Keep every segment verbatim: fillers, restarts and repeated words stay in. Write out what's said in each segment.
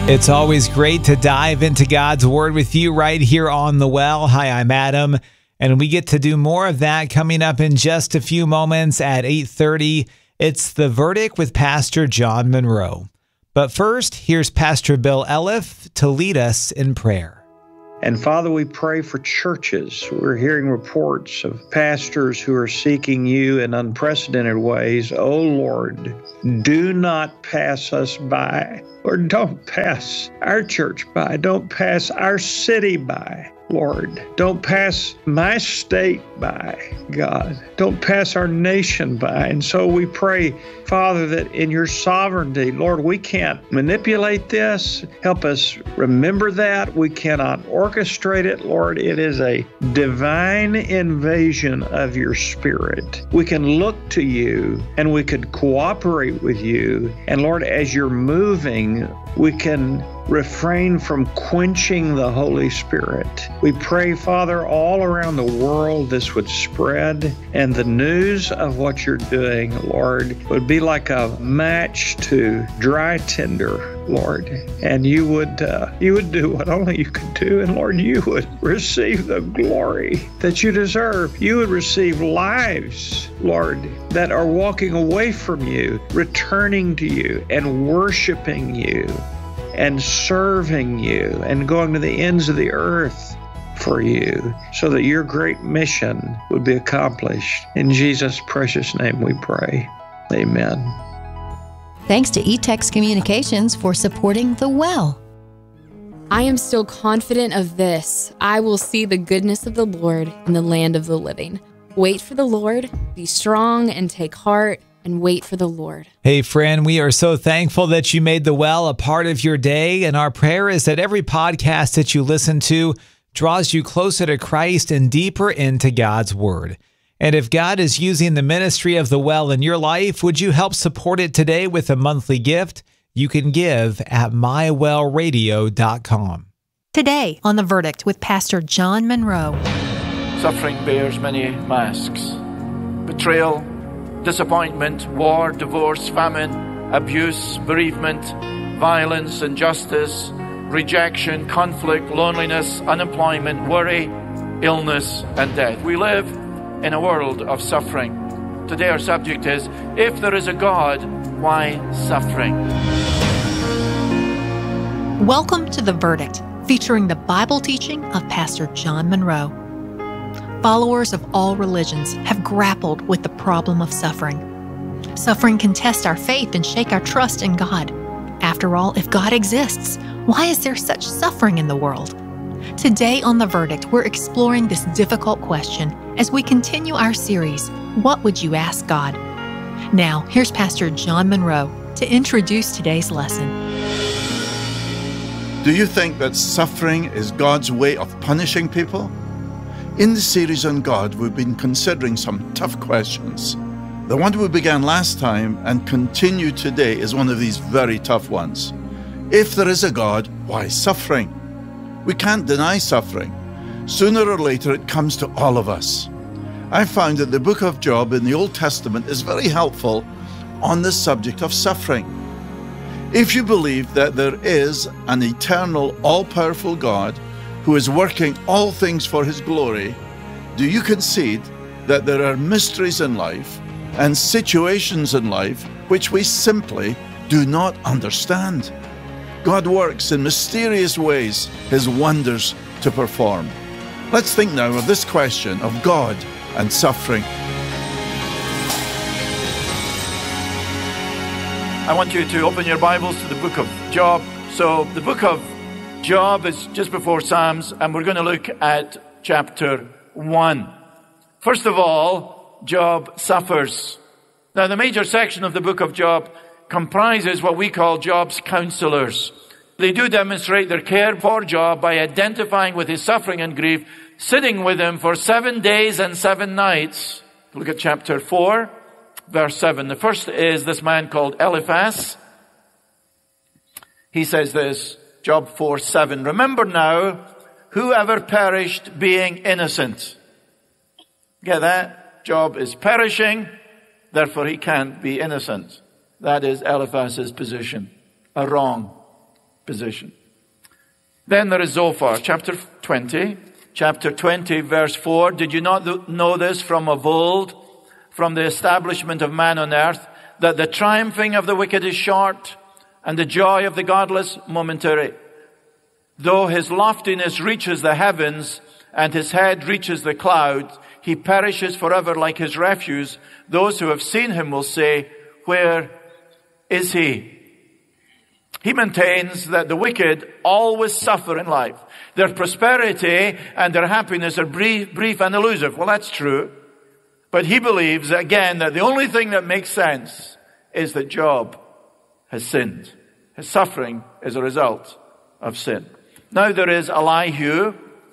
It's always great to dive into God's Word with you right here on The Well. Hi, I'm Adam, and we get to do more of that coming up in just a few moments at eight thirty. It's The Verdict with Pastor John Monroe. But first, here's Pastor Bill Elliff to lead us in prayer. And Father, we pray for churches. We're hearing reports of pastors who are seeking you in unprecedented ways. Oh Lord, do not pass us by. Lord, don't pass our church by. Don't pass our city by. Lord, don't pass my state by, God. Don't pass our nation by. And so we pray, Father, that in your sovereignty, Lord, we can't manipulate this. Help us remember that. We cannot orchestrate it, Lord. It is a divine invasion of your Spirit. We can look to you and we could cooperate with you. And Lord, as you're moving, we can refrain from quenching the Holy Spirit. We pray, Father, all around the world this would spread, and the news of what you're doing, Lord, would be like a match to dry tinder, Lord. And you would uh, you would do what only you could do, and Lord, you would receive the glory that you deserve. You would receive lives, Lord, that are walking away from you, returning to you, and worshiping you, and serving you, and going to the ends of the earth for you, so that your great mission would be accomplished. In Jesus' precious name we pray. Amen. Thanks to eText Communications for supporting The Well. I am still confident of this. I will see the goodness of the Lord in the land of the living. Wait for the Lord, be strong and take heart, and wait for the Lord. Hey, friend, we are so thankful that you made The Well a part of your day, and our prayer is that every podcast that you listen to draws you closer to Christ and deeper into God's Word. And if God is using the ministry of The Well in your life, would you help support it today with a monthly gift? You can give at my well radio dot com. Today on The Verdict with Pastor John Monroe. Suffering bears many masks. Betrayal, disappointment, war, divorce, famine, abuse, bereavement, violence, injustice, rejection, conflict, loneliness, unemployment, worry, illness, and death. We live in a world of suffering. Today our subject is, if there is a God, why suffering? Welcome to The Verdict, featuring the Bible teaching of Pastor John Monroe. Followers of all religions have grappled with the problem of suffering. Suffering can test our faith and shake our trust in God. After all, if God exists, why is there such suffering in the world? Today on The Verdict, we're exploring this difficult question as we continue our series, What Would You Ask God? Now, here's Pastor John Monroe to introduce today's lesson. Do you think that suffering is God's way of punishing people? In the series on God, we've been considering some tough questions. The one we began last time and continue today is one of these very tough ones. If there is a God, why suffering? We can't deny suffering. Sooner or later, it comes to all of us. I found that the book of Job in the Old Testament is very helpful on the subject of suffering. If you believe that there is an eternal, all-powerful God who is working all things for His glory, do you concede that there are mysteries in life and situations in life which we simply do not understand? God works in mysterious ways His wonders to perform. Let's think now of this question of God and suffering. I want you to open your Bibles to the book of Job. So the book of Job is just before Psalms, and we're going to look at chapter one. First of all, Job suffers. Now, the major section of the book of Job comprises what we call Job's counselors. They do demonstrate their care for Job by identifying with his suffering and grief, sitting with him for seven days and seven nights. Look at chapter four, verse seven. The first is this man called Eliphaz. He says this, Job four seven. Remember now, whoever perished being innocent. Get that? Job is perishing, therefore he can't be innocent. That is Eliphaz's position. A wrong position. Then there is Zophar, chapter twenty. Chapter twenty, verse four. Did you not know this from of old, from the establishment of man on earth, that the triumphing of the wicked is short, and the joy of the godless momentary? Though his loftiness reaches the heavens, and his head reaches the clouds, he perishes forever like his refuse. Those who have seen him will say, where is he? He maintains that the wicked always suffer in life. Their prosperity and their happiness are brief, brief and elusive. Well, that's true. But he believes, again, that the only thing that makes sense is that Job has sinned. His suffering is a result of sin. Now there is Elihu,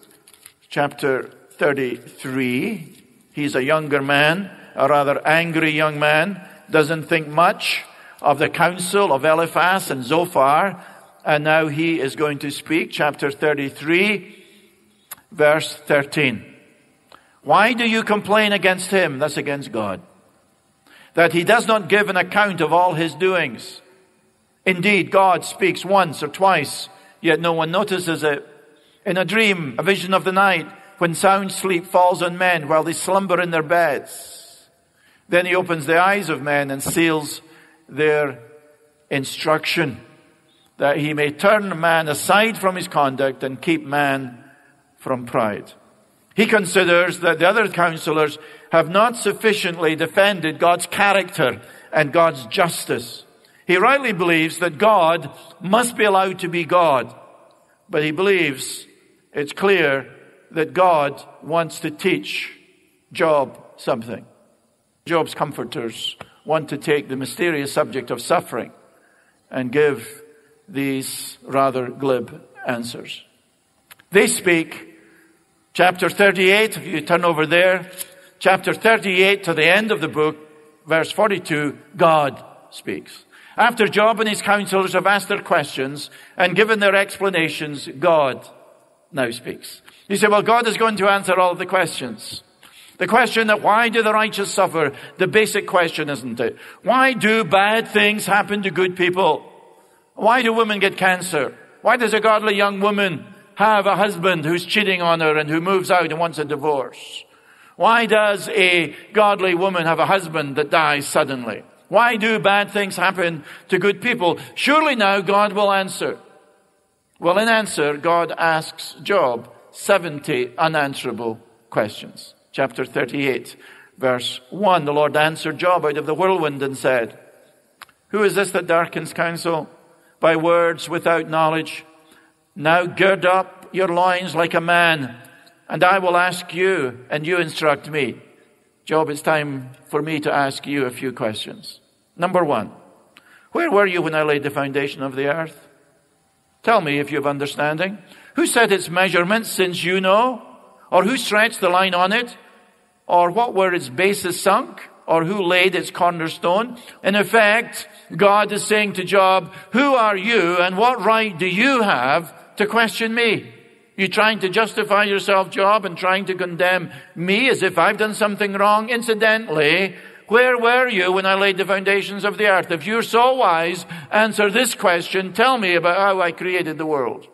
chapter thirty-three. He's a younger man, a rather angry young man, doesn't think much of the counsel of Eliphaz and Zophar, and now he is going to speak. Chapter thirty-three, verse thirteen. Why do you complain against him? That's against God. That he does not give an account of all his doings. Indeed, God speaks once or twice, yet no one notices it. In a dream, a vision of the night, when sound sleep falls on men while they slumber in their beds. Then he opens the eyes of men and seals their instruction, that he may turn man aside from his conduct and keep man from pride. He considers that the other counselors have not sufficiently defended God's character and God's justice. He rightly believes that God must be allowed to be God, but he believes it's clear that God wants to teach Job something. Job's comforters want to take the mysterious subject of suffering and give these rather glib answers. They speak, chapter thirty-eight, if you turn over there, chapter thirty-eight to the end of the book, verse forty-two, God speaks. After Job and his counselors have asked their questions and given their explanations, God now speaks. You say, well, God is going to answer all of the questions. The question that why do the righteous suffer? The basic question, isn't it? Why do bad things happen to good people? Why do women get cancer? Why does a godly young woman have a husband who's cheating on her and who moves out and wants a divorce? Why does a godly woman have a husband that dies suddenly? Why do bad things happen to good people? Surely now God will answer. Well, in answer, God asks Job seventy unanswerable questions. Chapter thirty-eight, verse one, the Lord answered Job out of the whirlwind and said, who is this that darkens counsel by words without knowledge? Now gird up your loins like a man, and I will ask you, and you instruct me. Job, it's time for me to ask you a few questions. Number one, where were you when I laid the foundation of the earth? Tell me if you have understanding. Who set its measurements, since you know? Or who stretched the line on it? Or what were its bases sunk? Or who laid its cornerstone? In effect, God is saying to Job, who are you and what right do you have to question me? You trying to justify yourself, Job, and trying to condemn me as if I've done something wrong? Incidentally, where were you when I laid the foundations of the earth? If you're so wise, answer this question. Tell me about how I created the world.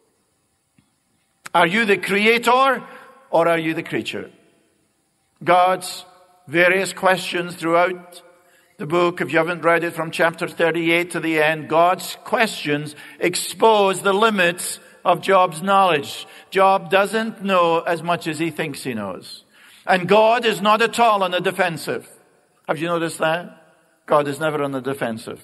Are you the creator or are you the creature? God's various questions throughout the book, if you haven't read it from chapter thirty-eight to the end, God's questions expose the limits of Job's knowledge. Job doesn't know as much as he thinks he knows. And God is not at all on the defensive. Have you noticed that? God is never on the defensive.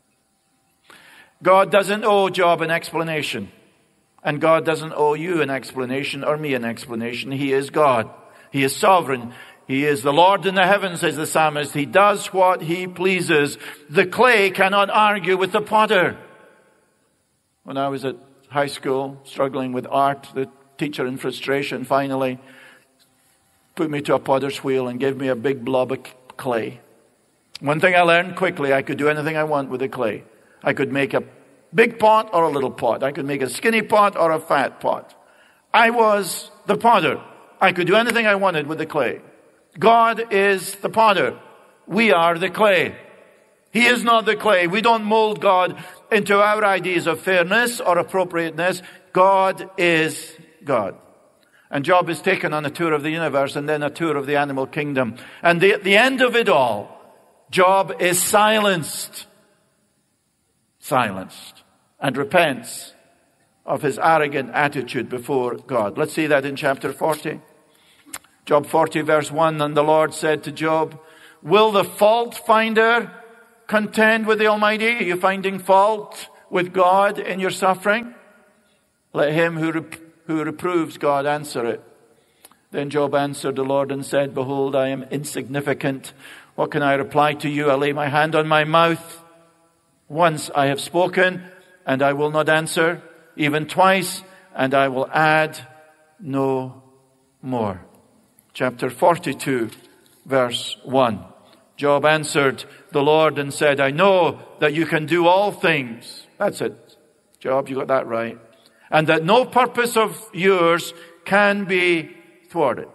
God doesn't owe Job an explanation. And God doesn't owe you an explanation or me an explanation. He is God. He is sovereign. He is the Lord in the heavens, says the psalmist. He does what he pleases. The clay cannot argue with the potter. When I was at high school, struggling with art, the teacher in frustration finally put me to a potter's wheel and gave me a big blob of clay. One thing I learned quickly, I could do anything I want with the clay. I could make a big pot or a little pot. I could make a skinny pot or a fat pot. I was the potter. I could do anything I wanted with the clay. God is the potter. We are the clay. He is not the clay. We don't mold God into our ideas of fairness or appropriateness. God is God. And Job is taken on a tour of the universe and then a tour of the animal kingdom. And the, at the end of it all, Job is silenced. Silenced. And repents of his arrogant attitude before God. Let's see that in chapter forty. Job forty verse one, and the Lord said to Job, will the fault finder contend with the Almighty? Are you finding fault with God in your suffering? Let him who, rep- who reproves God answer it. Then Job answered the Lord and said, behold, I am insignificant. What can I reply to you? I lay my hand on my mouth. Once I have spoken, and I will not answer. Even twice, and I will add no more. Chapter forty-two, verse one. Job answered the Lord and said, I know that you can do all things. That's it. Job, you got that right. And that no purpose of yours can be thwarted.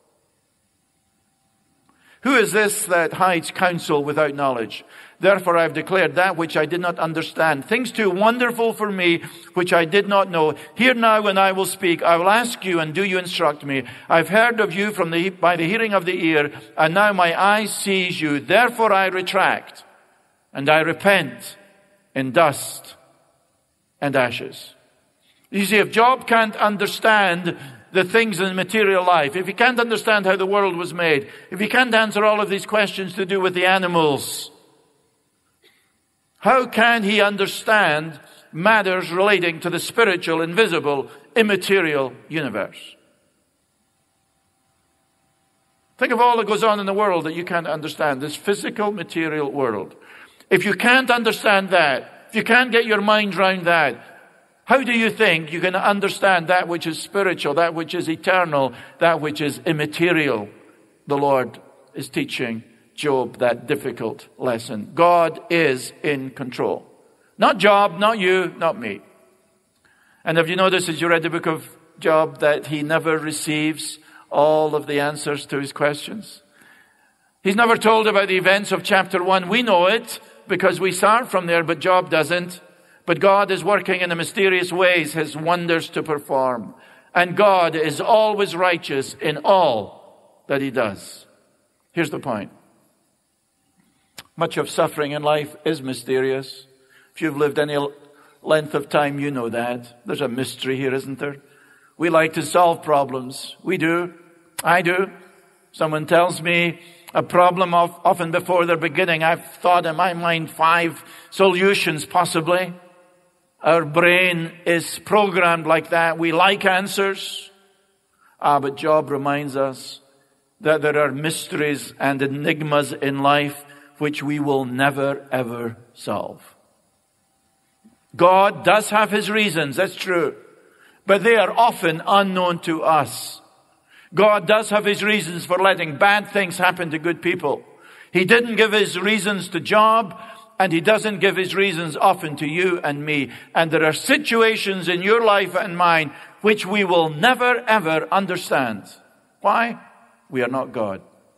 Who is this that hides counsel without knowledge? Therefore I have declared that which I did not understand, things too wonderful for me, which I did not know. Hear now when I will speak. I will ask you, and do you instruct me? I've heard of you from the by the hearing of the ear, and now my eye sees you. Therefore I retract, and I repent in dust and ashes. You see, if Job can't understand the things in material life, if he can't understand how the world was made, if he can't answer all of these questions to do with the animals, how can he understand matters relating to the spiritual, invisible, immaterial universe? Think of all that goes on in the world that you can't understand, this physical, material world. If you can't understand that, if you can't get your mind around that, how do you think you can understand that which is spiritual, that which is eternal, that which is immaterial? The Lord is teaching Job that difficult lesson. God is in control. Not Job, not you, not me. And have you noticed as you read the book of Job that he never receives all of the answers to his questions? He's never told about the events of chapter one. We know it because we start from there, but Job doesn't. But God is working in the mysterious ways, his wonders to perform. And God is always righteous in all that he does. Here's the point. Much of suffering in life is mysterious. If you've lived any length of time, you know that. There's a mystery here, isn't there? We like to solve problems. We do. I do. Someone tells me a problem of, often before they're beginning. I've thought in my mind five solutions possibly. Our brain is programmed like that. We like answers. Ah, but Job reminds us that there are mysteries and enigmas in life which we will never, ever solve. God does have his reasons, that's true. But they are often unknown to us. God does have his reasons for letting bad things happen to good people. He didn't give his reasons to Job, and he doesn't give his reasons often to you and me. And there are situations in your life and mine which we will never, ever understand. Why? We are not God.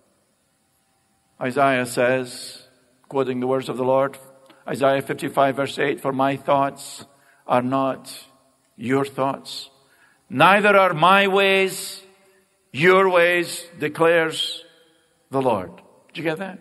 Isaiah says, quoting the words of the Lord, Isaiah fifty-five verse eight, for my thoughts are not your thoughts. Neither are my ways your ways, declares the Lord. Did you get that?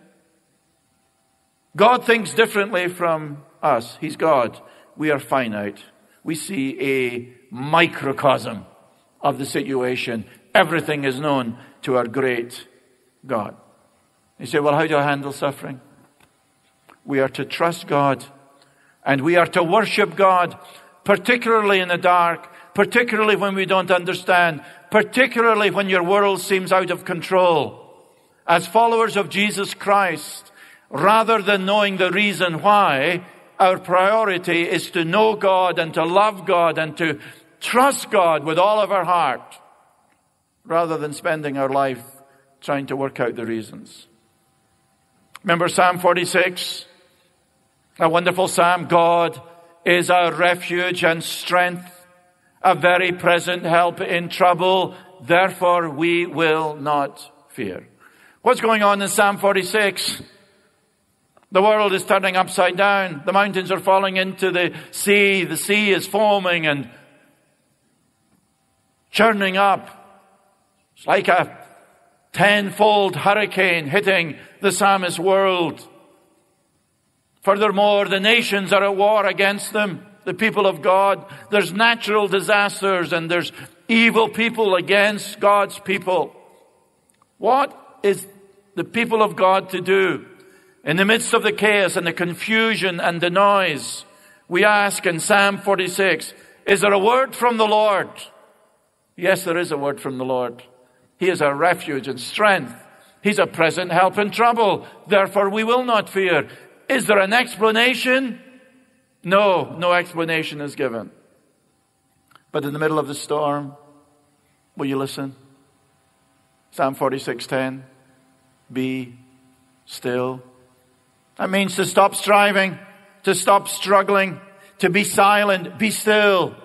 God thinks differently from us. He's God. We are finite. We see a microcosm of the situation. Everything is known to our great God. You say, well, how do I handle suffering? We are to trust God, and we are to worship God, particularly in the dark, particularly when we don't understand, particularly when your world seems out of control. As followers of Jesus Christ, rather than knowing the reason why, our priority is to know God and to love God and to trust God with all of our heart, rather than spending our life trying to work out the reasons. Remember Psalm forty-six? A wonderful psalm. God is our refuge and strength, a very present help in trouble. Therefore we will not fear. What's going on in Psalm forty-six? The world is turning upside down. The mountains are falling into the sea. The sea is foaming and churning up. It's like a tenfold hurricane hitting the psalmist's world. Furthermore, the nations are at war against them, the people of God. There's natural disasters and there's evil people against God's people. What is the people of God to do? In the midst of the chaos and the confusion and the noise, we ask in Psalm forty-six, is there a word from the Lord? Yes, there is a word from the Lord. He is our refuge and strength. He's a present help in trouble. Therefore, we will not fear. Is there an explanation? No, no explanation is given. But in the middle of the storm, will you listen? Psalm forty-six ten, be still. That means to stop striving, to stop struggling, to be silent, be still.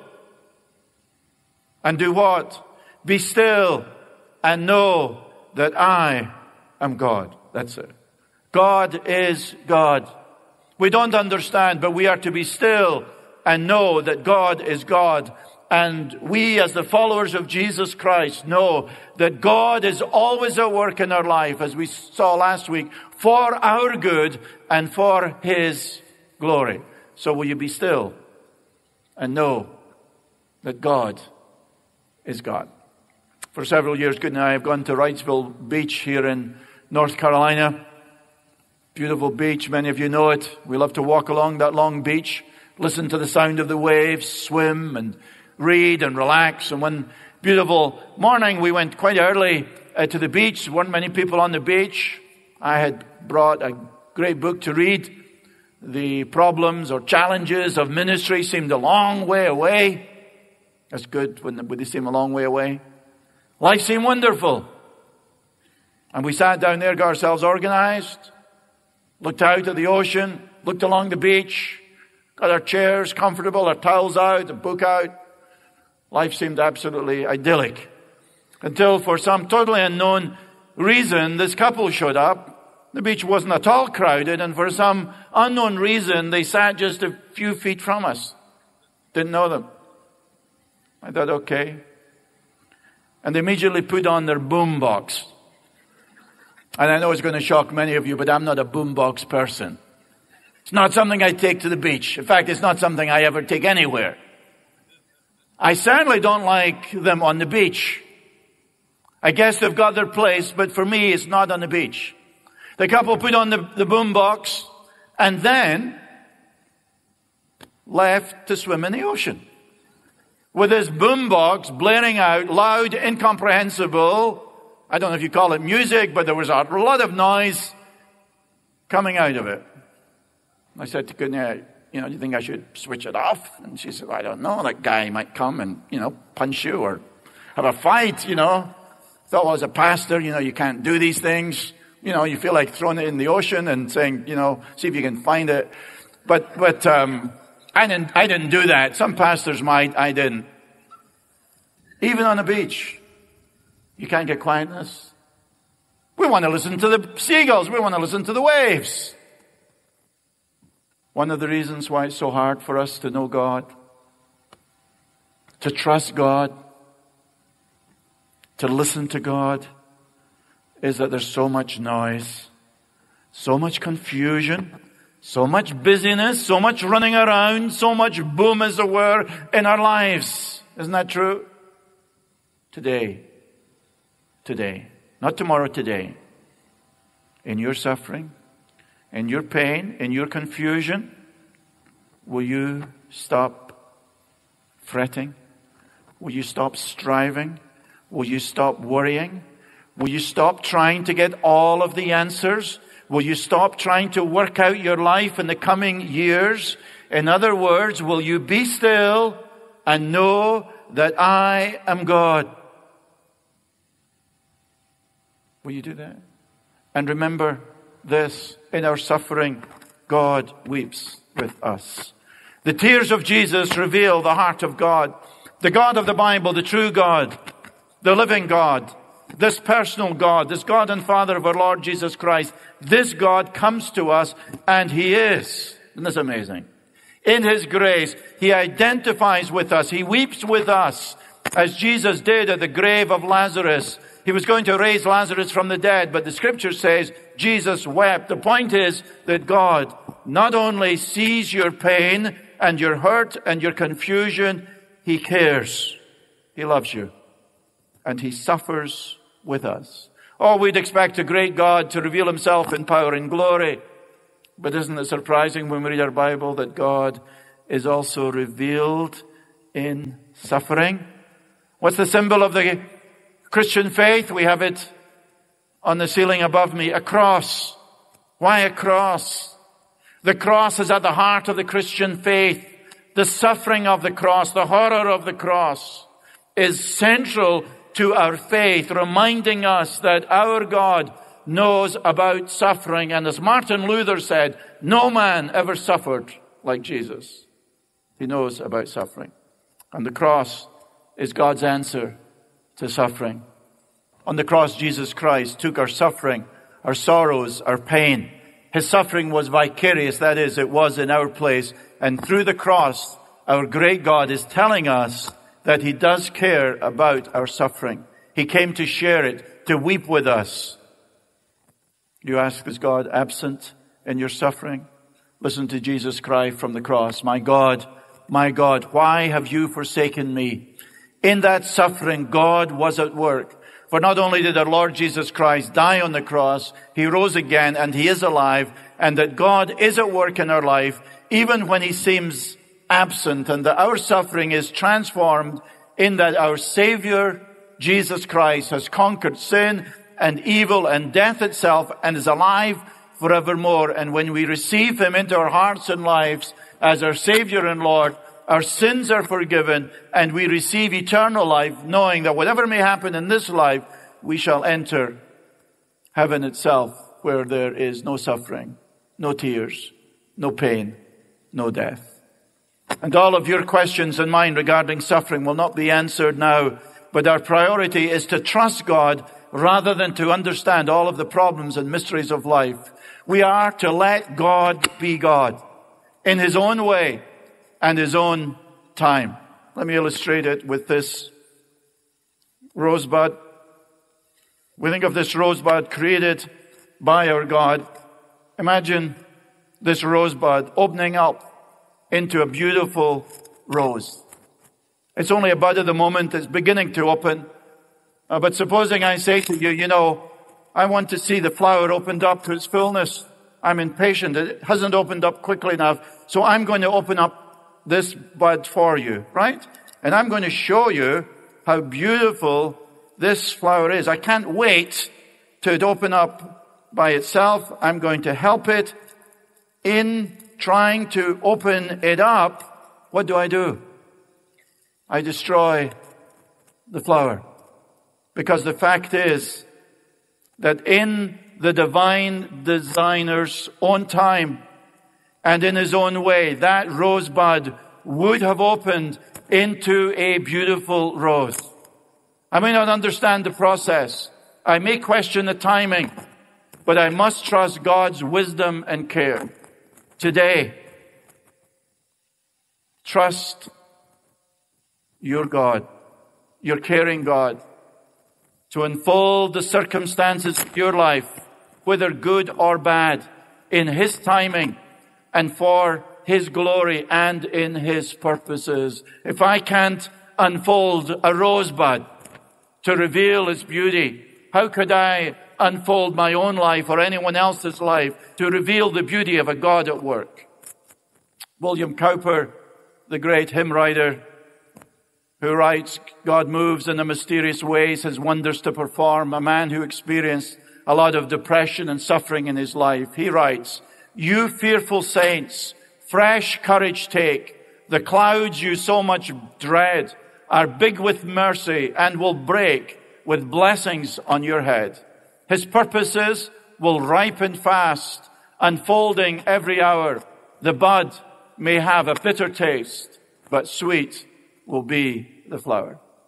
And do what? Be still and know that I am God. That's it. God is God. We don't understand, but we are to be still and know that God is God. And we, as the followers of Jesus Christ, know that God is always at work in our life, as we saw last week, for our good and for His glory. So will you be still and know that God is God? For several years, Good and I have gone to Wrightsville Beach here in North Carolina. Beautiful beach, many of you know it. We love to walk along that long beach, listen to the sound of the waves, swim and read and relax. And one beautiful morning, we went quite early uh, to the beach. There weren't many people on the beach. I had brought a great book to read. The problems or challenges of ministry seemed a long way away. That's good when they seem a long way away. Life seemed wonderful. And we sat down there, got ourselves organized, looked out at the ocean, looked along the beach, got our chairs comfortable, our towels out, a book out. Life seemed absolutely idyllic. Until for some totally unknown reason, this couple showed up. The beach wasn't at all crowded, and for some unknown reason, they sat just a few feet from us. Didn't know them. I thought, okay. And they immediately put on their boombox. And I know it's going to shock many of you, but I'm not a boombox person. It's not something I take to the beach. In fact, it's not something I ever take anywhere. I certainly don't like them on the beach. I guess they've got their place, but for me, it's not on the beach. The couple put on the, the boombox and then left to swim in the ocean. With this boombox blaring out loud, incomprehensible. I don't know if you call it music, but there was a lot of noise coming out of it. I said to Goodney, you know, do you think I should switch it off? And she said, I don't know. That guy might come and, you know, punch you or have a fight, you know. Thought, well, as a pastor, you know, you can't do these things. You know, you feel like throwing it in the ocean and saying, you know, see if you can find it. But, but, um, I didn't, I didn't do that. Some pastors might, I didn't. Even on the beach, you can't get quietness. We want to listen to the seagulls. We want to listen to the waves. One of the reasons why it's so hard for us to know God, to trust God, to listen to God, is that there's so much noise, so much confusion, so much busyness, so much running around, so much boom, as it were, in our lives. Isn't that true? Today, today, not tomorrow, today, in your suffering, in your pain, in your confusion, will you stop fretting? Will you stop striving? Will you stop worrying? Will you stop trying to get all of the answers? Will you stop trying to work out your life in the coming years? In other words, will you be still and know that I am God? Will you do that? And remember this, in our suffering, God weeps with us. The tears of Jesus reveal the heart of God, the God of the Bible, the true God, the living God, this personal God, this God and Father of our Lord Jesus Christ, this God comes to us, and He is, isn't this amazing? In His grace, He identifies with us. He weeps with us, as Jesus did at the grave of Lazarus. He was going to raise Lazarus from the dead, but the scripture says Jesus wept. The point is that God not only sees your pain and your hurt and your confusion, He cares. He loves you. And He suffers with us. Oh, we'd expect a great God to reveal Himself in power and glory. But isn't it surprising when we read our Bible that God is also revealed in suffering? What's the symbol of the Christian faith? We have it on the ceiling above me. A cross. Why a cross? The cross is at the heart of the Christian faith. The suffering of the cross, the horror of the cross, is central to our faith, reminding us that our God knows about suffering. And as Martin Luther said, no man ever suffered like Jesus. He knows about suffering. And the cross is God's answer to suffering. On the cross, Jesus Christ took our suffering, our sorrows, our pain. His suffering was vicarious, that is, it was in our place. And through the cross, our great God is telling us that He does care about our suffering. He came to share it, to weep with us. You ask, is God absent in your suffering? Listen to Jesus cry from the cross, my God, my God, why have you forsaken me? In that suffering, God was at work. For not only did our Lord Jesus Christ die on the cross, He rose again and He is alive, and that God is at work in our life, even when He seems absent, and that our suffering is transformed in that our Savior, Jesus Christ, has conquered sin and evil and death itself and is alive forevermore. And when we receive Him into our hearts and lives as our Savior and Lord, our sins are forgiven and we receive eternal life, knowing that whatever may happen in this life, we shall enter heaven itself, where there is no suffering, no tears, no pain, no death. And all of your questions and mine regarding suffering will not be answered now, but our priority is to trust God rather than to understand all of the problems and mysteries of life. We are to let God be God in His own way and His own time. Let me illustrate it with this rosebud. We think of this rosebud created by our God. Imagine this rosebud opening up into a beautiful rose. It's only a bud at the moment. It's beginning to open. Uh, but supposing I say to you, you know, I want to see the flower opened up to its fullness. I'm impatient. It hasn't opened up quickly enough. So I'm going to open up this bud for you, right? And I'm going to show you how beautiful this flower is. I can't wait to it open up by itself. I'm going to help it. In trying to open it up, what do I do? I destroy the flower. Because the fact is that in the divine designer's own time and in His own way, that rosebud would have opened into a beautiful rose. I may not understand the process. I may question the timing, but I must trust God's wisdom and care. Today, trust your God, your caring God, to unfold the circumstances of your life, whether good or bad, in His timing and for His glory and in His purposes. If I can't unfold a rosebud to reveal its beauty, how could I unfold my own life or anyone else's life to reveal the beauty of a God at work? William Cowper, the great hymn writer, who writes, God moves in the mysterious ways, His wonders to perform, a man who experienced a lot of depression and suffering in his life. He writes, you fearful saints, fresh courage take. The clouds you so much dread are big with mercy and will break with blessings on your head. His purposes will ripen fast, unfolding every hour. The bud may have a bitter taste, but sweet will be the flower.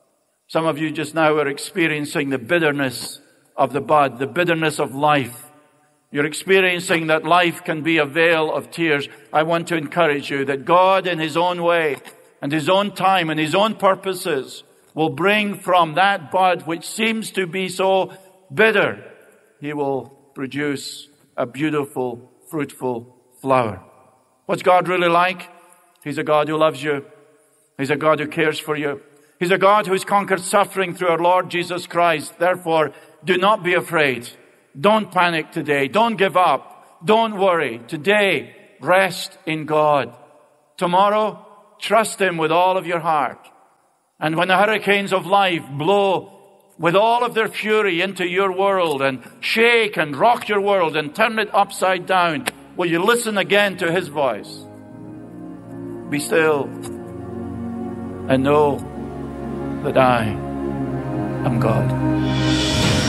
Some of you just now are experiencing the bitterness of the bud, the bitterness of life. You're experiencing that life can be a vale of tears. I want to encourage you that God in His own way and His own time and His own purposes will bring from that bud which seems to be so bitter, He will produce a beautiful, fruitful flower. What's God really like? He's a God who loves you. He's a God who cares for you. He's a God who's conquered suffering through our Lord Jesus Christ. Therefore, do not be afraid. Don't panic today. Don't give up. Don't worry. Today, rest in God. Tomorrow, trust Him with all of your heart. And when the hurricanes of life blow with all of their fury into your world and shake and rock your world and turn it upside down, will you listen again to His voice? Be still and know that I am God.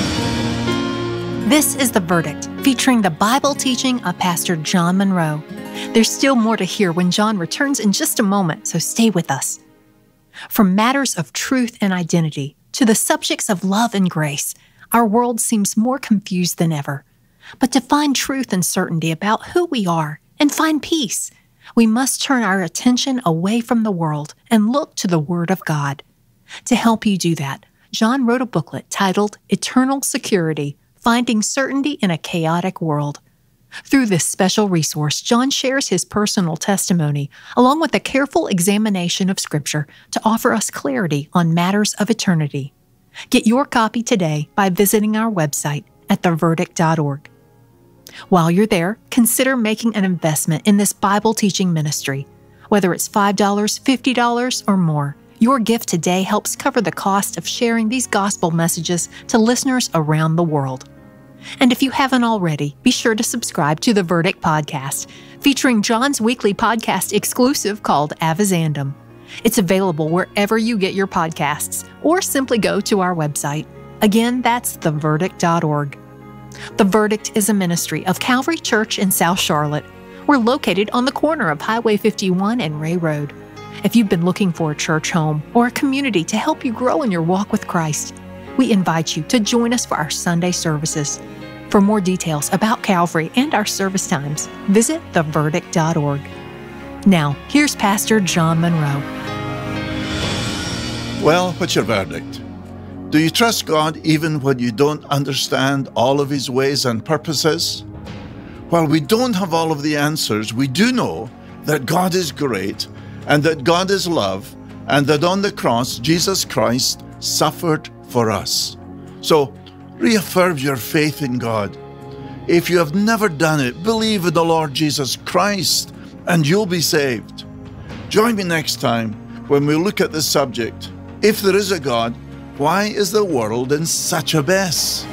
This is The Verdict, featuring the Bible teaching of Pastor John Monroe. There's still more to hear when John returns in just a moment, so stay with us. From matters of truth and identity to the subjects of love and grace, our world seems more confused than ever. But to find truth and certainty about who we are and find peace, we must turn our attention away from the world and look to the Word of God. To help you do that, John wrote a booklet titled Eternal Security, Finding Certainty in a Chaotic World. Through this special resource, John shares his personal testimony, along with a careful examination of Scripture to offer us clarity on matters of eternity. Get your copy today by visiting our website at the verdict dot org. While you're there, consider making an investment in this Bible teaching ministry. Whether it's five dollars, fifty dollars, or more, your gift today helps cover the cost of sharing these gospel messages to listeners around the world. And if you haven't already, be sure to subscribe to the Verdict Podcast, featuring John's weekly podcast exclusive called Avizandum. It's available wherever you get your podcasts, or simply go to our website. Again, that's the verdict dot org. The Verdict is a ministry of Calvary Church in South Charlotte. We're located on the corner of Highway fifty-one and Ray Road. If you've been looking for a church home or a community to help you grow in your walk with Christ, we invite you to join us for our Sunday services. For more details about Calvary and our service times, visit the verdict dot org. Now, here's Pastor John Monroe. Well, what's your verdict? Do you trust God even when you don't understand all of His ways and purposes? While we don't have all of the answers, we do know that God is great and that God is love and that on the cross, Jesus Christ suffered for us. So, reaffirm your faith in God. If you have never done it, believe in the Lord Jesus Christ and you'll be saved. Join me next time when we look at the subject, if there is a God, why is the world in such a mess?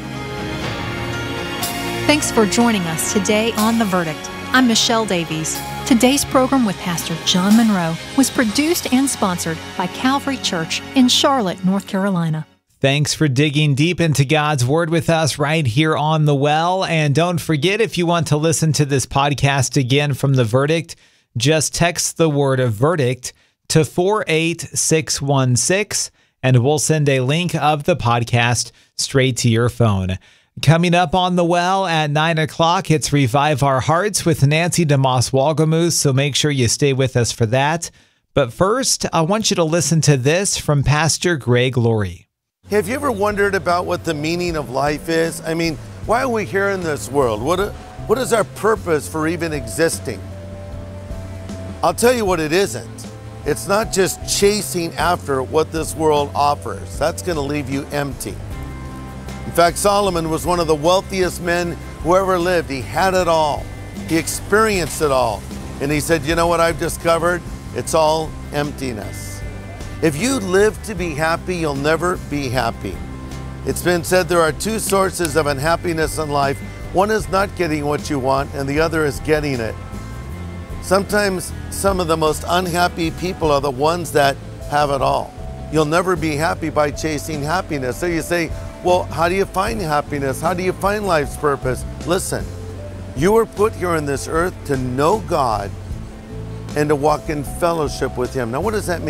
Thanks for joining us today on The Verdict. I'm Michelle Davies. Today's program with Pastor John Monroe was produced and sponsored by Calvary Church in Charlotte, North Carolina. Thanks for digging deep into God's Word with us right here on The Well. And don't forget, if you want to listen to this podcast again from The Verdict, just text the word of verdict to four eight six one six, and we'll send a link of the podcast straight to your phone. Coming up on The Well at nine o'clock, it's Revive Our Hearts with Nancy DeMoss Walgemuth, so make sure you stay with us for that. But first, I want you to listen to this from Pastor Greg Laurie. Have you ever wondered about what the meaning of life is? I mean, why are we here in this world? What, what is our purpose for even existing? I'll tell you what it isn't. It's not just chasing after what this world offers. That's going to leave you empty. In fact, Solomon was one of the wealthiest men who ever lived. He had it all. He experienced it all. And he said, you know what I've discovered? It's all emptiness. If you live to be happy, you'll never be happy. It's been said there are two sources of unhappiness in life. One is not getting what you want, and the other is getting it. Sometimes some of the most unhappy people are the ones that have it all. You'll never be happy by chasing happiness. So you say, well, how do you find happiness? How do you find life's purpose? Listen, you were put here on this earth to know God and to walk in fellowship with Him. Now, what does that mean?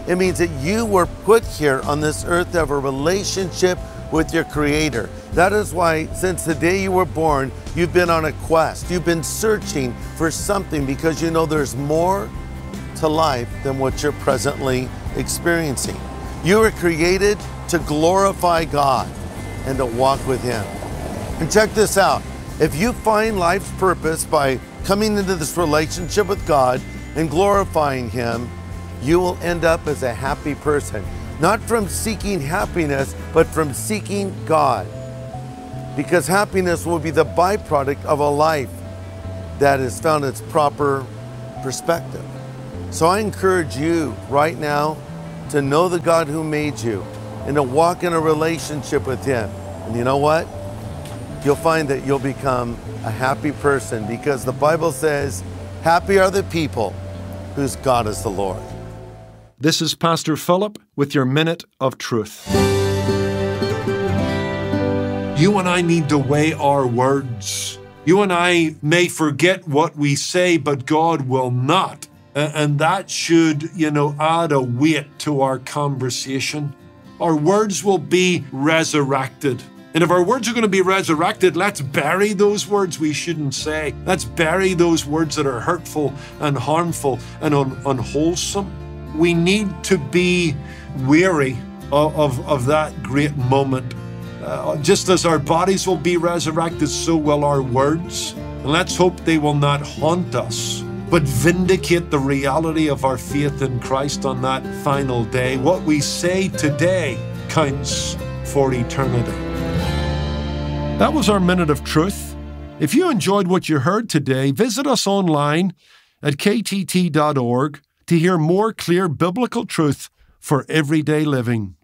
It means that you were put here on this earth to have a relationship with your Creator. That is why since the day you were born, you've been on a quest. You've been searching for something because you know there's more to life than what you're presently experiencing. You were created to glorify God and to walk with Him. And check this out. If you find life's purpose by coming into this relationship with God and glorifying Him, you will end up as a happy person. Not from seeking happiness, but from seeking God. Because happiness will be the byproduct of a life that has found its proper perspective. So I encourage you right now to know the God who made you and to walk in a relationship with Him. And you know what? You'll find that you'll become a happy person because the Bible says, happy are the people whose God is the Lord. This is Pastor Philip with your Minute of Truth. You and I need to weigh our words. You and I may forget what we say, but God will not. And that should, you know, add a weight to our conversation. Our words will be resurrected. And if our words are going to be resurrected, let's bury those words we shouldn't say. Let's bury those words that are hurtful and harmful and un- unwholesome. We need to be wary of, of, of that great moment. Uh, just as our bodies will be resurrected, so will our words. And let's hope they will not haunt us, but vindicate the reality of our faith in Christ on that final day. What we say today counts for eternity. That was our Minute of Truth. If you enjoyed what you heard today, visit us online at k t t dot org to hear more clear biblical truth for everyday living.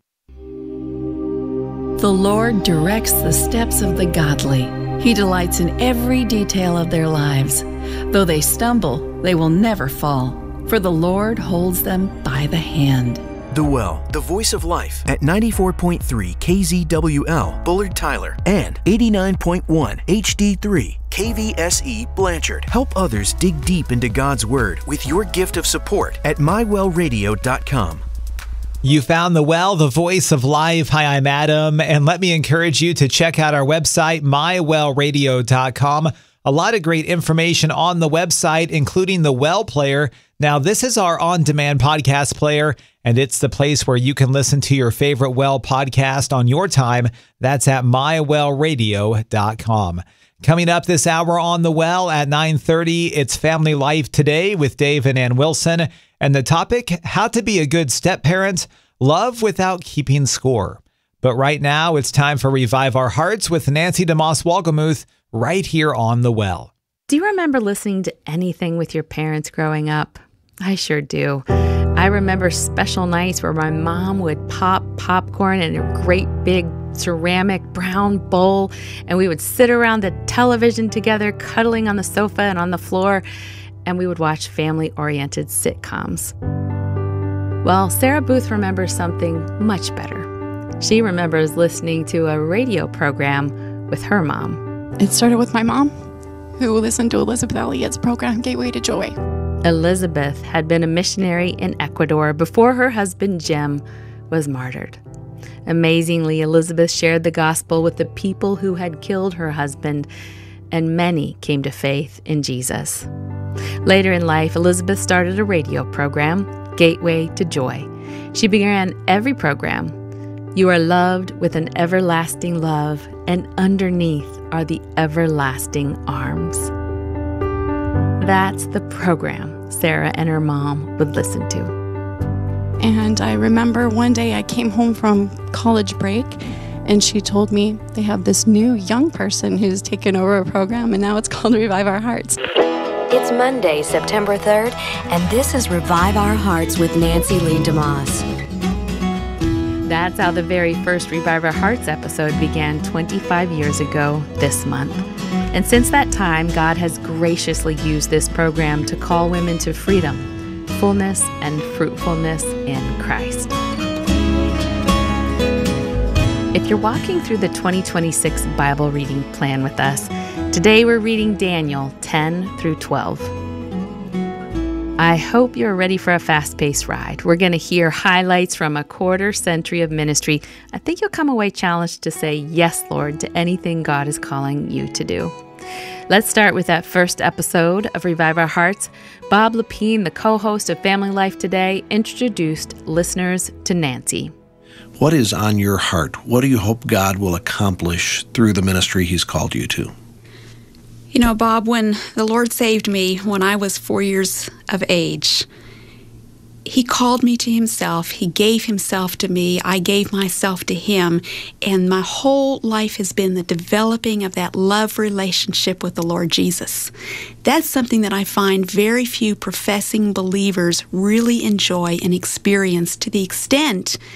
The Lord directs the steps of the godly. He delights in every detail of their lives. Though they stumble, they will never fall, for the Lord holds them by the hand. The Well, the voice of life at ninety-four point three K Z W L, Bullard Tyler, and eighty-nine point one H D three K V S E, Blanchard. Help others dig deep into God's Word with your gift of support at my well radio dot com. You found The Well, the voice of life. Hi, I'm Adam, and let me encourage you to check out our website, my well radio dot com. A lot of great information on the website, including the Well Player. Now, this is our on-demand podcast player, and it's the place where you can listen to your favorite Well podcast on your time. That's at my well radio dot com. Coming up this hour on The Well at nine thirty, it's Family Life Today with Dave and Ann Wilson. And the topic, how to be a good step-parent, love without keeping score. But right now, it's time for Revive Our Hearts with Nancy DeMoss Wolgemuth right here on The Well. Do you remember listening to anything with your parents growing up? I sure do. I remember special nights where my mom would pop popcorn in a great big ceramic brown bowl, and we would sit around the television together, cuddling on the sofa and on the floor, and we would watch family-oriented sitcoms. Well, Sarah Booth remembers something much better. She remembers listening to a radio program with her mom. It started with my mom, who listened to Elizabeth Elliot's program, Gateway to Joy. Elizabeth had been a missionary in Ecuador before her husband Jim was martyred. Amazingly, Elizabeth shared the gospel with the people who had killed her husband, and many came to faith in Jesus. Later in life, Elizabeth started a radio program, Gateway to Joy. She began every program, "You are loved with an everlasting love, and underneath are the everlasting arms." That's the program Sarah and her mom would listen to. And I remember one day I came home from college break, and she told me they have this new young person who's taken over a program, and now it's called Revive Our Hearts. It's Monday, September third, and this is Revive Our Hearts with Nancy Lee DeMoss. That's how the very first Revive Our Hearts episode began twenty-five years ago this month. And since that time, God has graciously used this program to call women to freedom, fullness, and fruitfulness in Christ. If you're walking through the twenty twenty-six Bible reading plan with us, today we're reading Daniel ten through twelve. I hope you're ready for a fast-paced ride. We're going to hear highlights from a quarter century of ministry. I think you'll come away challenged to say yes, Lord, to anything God is calling you to do. Let's start with that first episode of Revive Our Hearts. Bob Lepine, the co-host of Family Life Today, introduced listeners to Nancy. What is on your heart? What do you hope God will accomplish through the ministry He's called you to? You know, Bob, when the Lord saved me when I was four years of age, He called me to Himself. He gave Himself to me. I gave myself to Him. And my whole life has been the developing of that love relationship with the Lord Jesus. That's something that I find very few professing believers really enjoy and experience to the extent